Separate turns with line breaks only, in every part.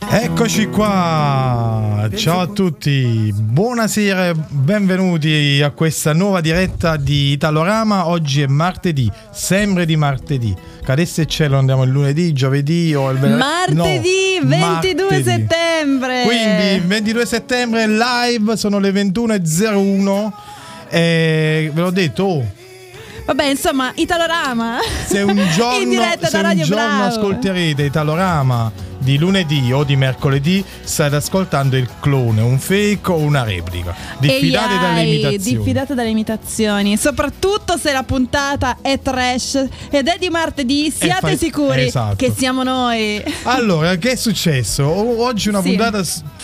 Eccoci qua, ciao a tutti, buonasera, benvenuti a questa nuova diretta di Italorama. Oggi è martedì, sempre di martedì. Cadesse il cielo, andiamo il lunedì, giovedì o il venerdì?
Martedì, no, 22 martedì. Settembre.
Quindi 22 settembre live, sono le 21:01 e ve l'ho detto,
vabbè, insomma, Italorama.
Se un giorno,
in diretta da Radio Blau
ascolterete Italorama di lunedì o di mercoledì, state ascoltando il clone, un fake o una replica. Diffidate dalle imitazioni.
Diffidate dalle imitazioni, soprattutto se la puntata è trash ed è di martedì, siate sicuri che siamo noi.
Allora, che è successo? Oggi una puntata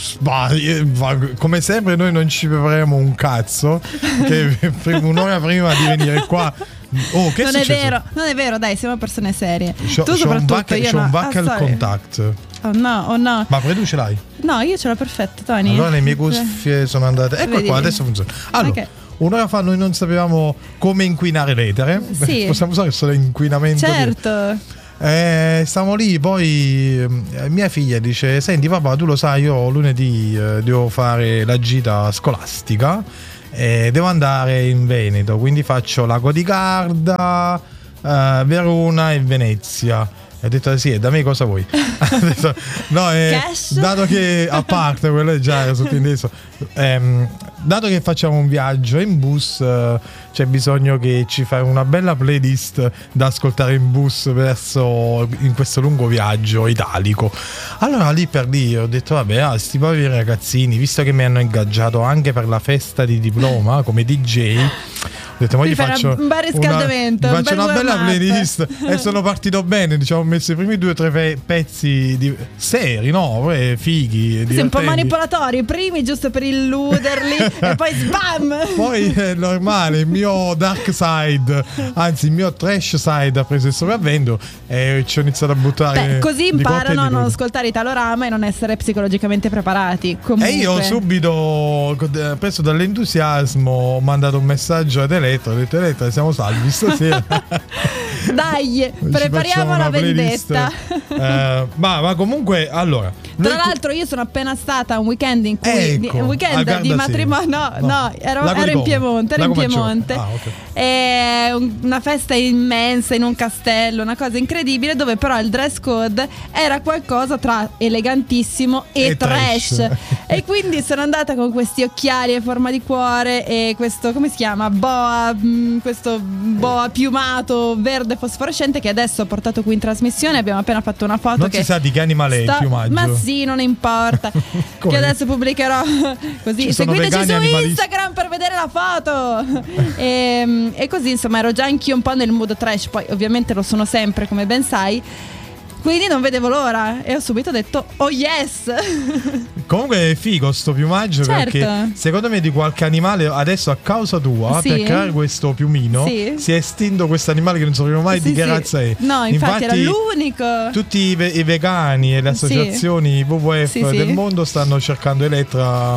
come sempre noi non ci prepariamo un cazzo, che un'ora prima di venire qua. Oh, che
non è vero, non è vero, dai, siamo persone serie. Tu soprattutto,
c'ho un buccal contact.
Oh no.
Ma tu ce l'hai?
No, io ce l'ho perfetto, Tony.
Allora le mie cuffie sono andate. Ecco qua, adesso funziona. Allora, un'ora fa noi non sapevamo come inquinare l'etere.
Sì.
Possiamo usare solo inquinamento.
Certo.
Stiamo lì, poi mia figlia dice: senti papà, tu lo sai, io lunedì devo fare la gita scolastica. Devo andare in Veneto, quindi faccio Lago di Garda, Verona e Venezia. E ho detto sì, e da me cosa vuoi? Detto, no, dato che a parte quello è già sottinteso, dato che facciamo un viaggio in bus, c'è bisogno che ci fai una bella playlist da ascoltare in bus in questo lungo viaggio italico. Allora lì per lì ho detto vabbè, sti poveri ragazzini, visto che mi hanno ingaggiato anche per la festa di diploma come DJ, ho detto ma gli faccio
un bel riscaldamento,
una bella playlist. E sono partito bene, diciamo, ho messo i primi 2 o 3 pezzi seri, no? Fighi,
sì, un po' manipolatori, i primi giusto per illuderli e poi sbam!
Poi è normale, il mio dark side, anzi il mio trash side ha preso il sopravvento e ci ho iniziato a buttare.
Così imparano a non ascoltare Italorama e non essere psicologicamente preparati. Comunque.
E io subito, preso dall'entusiasmo, ho mandato un messaggio ad Elettra, ho detto: Elettra, siamo salvi stasera.
Dai, prepariamo la vendetta.
Ma comunque, allora,
tra l'altro io sono appena stata un weekend in cui un weekend di matrimonio, ero in Piemonte, okay. Una festa immensa in un castello, una cosa incredibile, dove però il dress code era qualcosa tra elegantissimo e trash. E quindi sono andata con questi occhiali a forma di cuore e questo, come si chiama, questo boa piumato verde fosforescente, che adesso ho portato qui in trasmissione. Abbiamo appena fatto una foto.
Non si sa di che animale è il piumaggio.
Ma sì, non importa. Che adesso pubblicherò così. Seguiteci su Instagram per vedere la foto. E così, insomma, ero già anch'io un po' nel mood trash. Poi ovviamente lo sono sempre, come ben sai. Quindi non vedevo l'ora e ho subito detto oh yes.
Comunque è figo sto piumaggio, certo. Perché secondo me di qualche animale adesso a causa tua, per creare questo piumino, si è estinto questo animale che non sapevo mai di che razza è.
No, infatti era l'unico.
Tutti i vegani e le associazioni WWF del mondo stanno cercando Elettra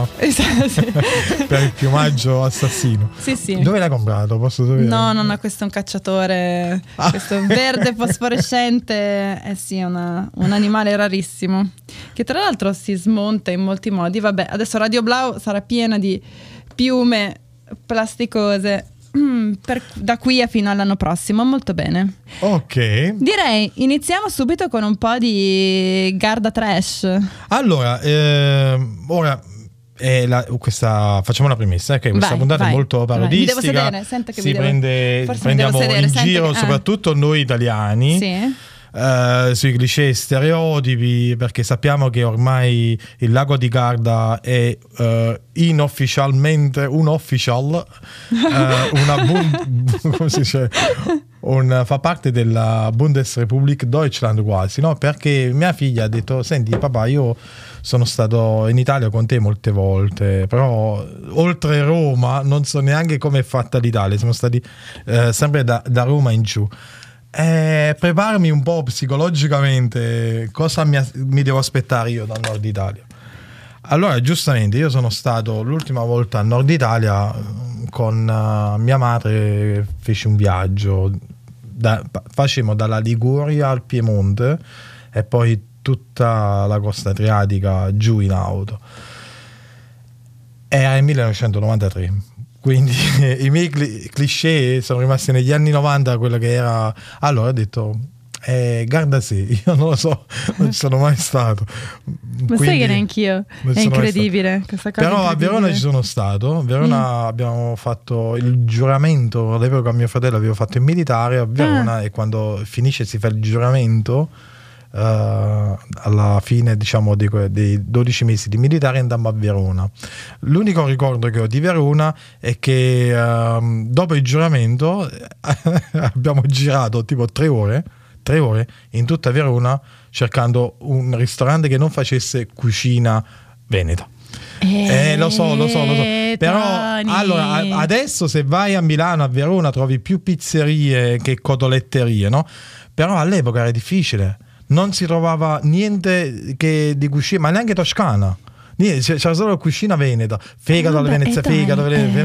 per il piumaggio assassino.
Sì.
Dove l'hai comprato? Posso sapere?
No, questo è un cacciatore. Questo verde fosforescente. Sì, è un animale rarissimo, che tra l'altro si smonta in molti modi. Vabbè, adesso Radio Blau sarà piena di piume plasticose da qui a fino all'anno prossimo. Molto bene.
Ok.
Direi iniziamo subito con un po' di Garda Trash.
Allora, ora facciamo una premessa, che questa puntata è molto parodistica.
Mi devo sedere, sento che
prendiamo in giro soprattutto noi italiani.
Sì.
Sui cliché stereotipi, perché sappiamo che ormai il Lago di Garda è inofficialmente come si dice, fa parte della Bundesrepublik Deutschland quasi, no? Perché mia figlia ha detto: senti papà, io sono stato in Italia con te molte volte, però oltre Roma non so neanche come è fatta l'Italia, siamo stati sempre da Roma in giù. Preparami un po' psicologicamente cosa mi devo aspettare io dal Nord Italia. Allora, giustamente, io sono stato l'ultima volta a Nord Italia con mia madre, feci un viaggio facemmo dalla Liguria al Piemonte e poi tutta la costa adriatica giù in auto. Era nel 1993, quindi i miei cliché sono rimasti negli anni 90, quello che era. Allora ho detto Gardasee, io non lo so, non ci sono mai stato.
Ma sai che neanch'io, è incredibile questa cosa.
Però a Verona ci sono stato. A Verona abbiamo fatto il giuramento, all'epoca mio fratello aveva fatto il militare a Verona e quando finisce si fa il giuramento, alla fine diciamo dei 12 mesi di militare andammo a Verona. L'unico ricordo che ho di Verona è che dopo il giuramento abbiamo girato tipo 3 ore in tutta Verona cercando un ristorante che non facesse cucina veneta. Lo so. Però allora adesso se vai a Milano, a Verona trovi più pizzerie che cotoletterie, no? Però all'epoca era difficile. Non si trovava niente che di cucina, ma neanche toscana. C'era solo cucina veneta, fegato alla Venezia, fegato.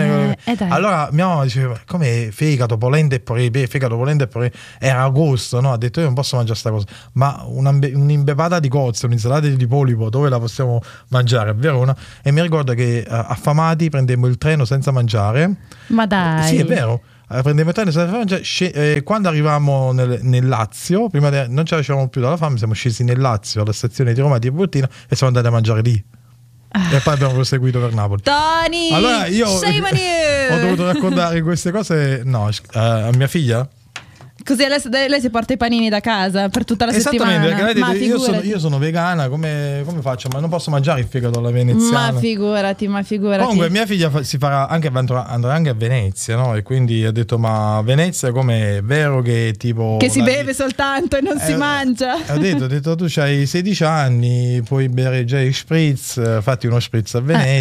Allora mia mamma diceva: come fegato, polenta e porè? Fegato, polenta e porè. Era agosto, no? Ha detto: io non posso mangiare sta cosa. Ma un'imbevata di cozze, un'insalata di polipo, dove la possiamo mangiare? A Verona. E mi ricordo che affamati prendemmo il treno senza mangiare.
Ma dai!
Sì, è vero. Prendiamo il treno senza mangiare. Quando arrivavamo nel Lazio, non ce la facevamo più dalla fame, siamo scesi nel Lazio alla stazione di Roma di Tiburtina e siamo andati a mangiare lì. E poi abbiamo proseguito per Napoli.
Tony,
allora io ho dovuto raccontare queste cose a mia figlia.
Così lei si porta i panini da casa per tutta la settimana.
Esattamente, perché lei dice, io sono vegana, come faccio? Ma non posso mangiare il fegato alla veneziana.
Ma figurati.
Comunque mia figlia si farà andrà anche a Venezia, no? E quindi ha detto: ma Venezia com'è? Vero che tipo
che si beve soltanto e non si mangia?
Ho detto tu c'hai 16 anni, puoi bere già i spritz, fatti uno spritz a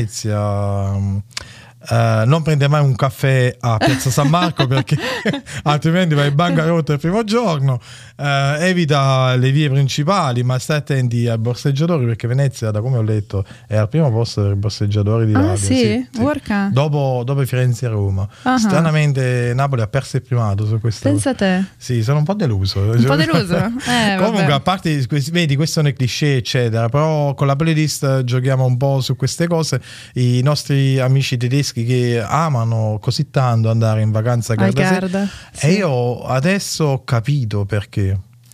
Venezia. Non prende mai un caffè a Piazza San Marco perché altrimenti vai in bancarotta il primo giorno. Evita le vie principali, ma stai attenti ai borseggiatori perché Venezia, da come ho letto, è al primo posto per i borseggiatori di radio.
Sì.
Dopo Firenze e Roma. Stranamente Napoli ha perso il primato su questo.
Pensa te.
Sì, sono un po' deluso. Comunque, a parte vedi, questo sono i cliché eccetera, però con la playlist giochiamo un po' su queste cose. I nostri amici tedeschi che amano così tanto andare in vacanza a Gardasee, e io adesso ho capito perché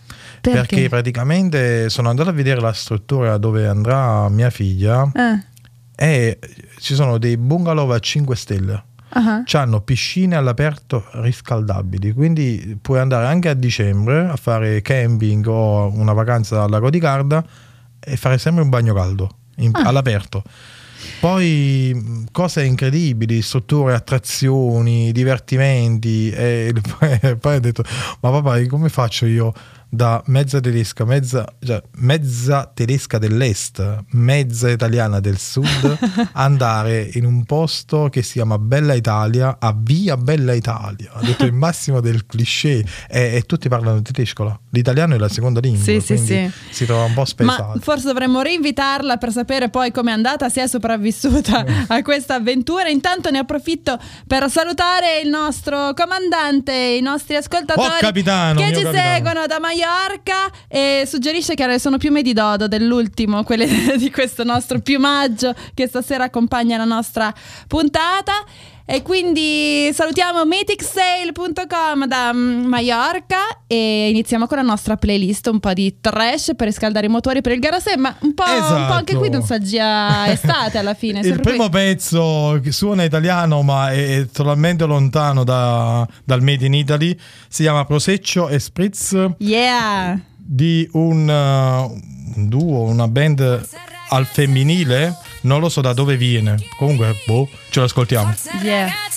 praticamente sono andato a vedere la struttura dove andrà mia figlia e ci sono dei bungalow a 5 stelle. C'hanno piscine all'aperto riscaldabili, quindi puoi andare anche a dicembre a fare camping o una vacanza al lago di Garda e fare sempre un bagno caldo all'aperto. Poi cose incredibili, strutture, attrazioni, divertimenti, e poi ho detto: ma papà, come faccio io da mezza tedesca dell'est, mezza italiana del sud, andare in un posto che si chiama Bella Italia, a via Bella Italia? Ho detto il massimo del cliché, e tutti parlano tedesco là. L'italiano è la seconda lingua, quindi si trova un po' spaesato.
Ma forse dovremmo rinvitarla per sapere poi com'è andata, se è sopravvissuta a questa avventura. Intanto ne approfitto per salutare il nostro comandante, i nostri ascoltatori che ci seguono da Maiorca, e suggerisce che sono piume di dodo dell'ultimo, quelle di questo nostro piumaggio che stasera accompagna la nostra puntata. E quindi salutiamo mythicsale.com da Maiorca e iniziamo con la nostra playlist, un po' di trash per riscaldare i motori per il Gardasee, ma un po' anche qui nostalgia estate alla fine.
Il primo pezzo che suona italiano ma è totalmente lontano dal Made in Italy, si chiama Prosecco e Spritz, di un duo, una band al femminile, non lo so da dove viene, comunque ce lo ascoltiamo.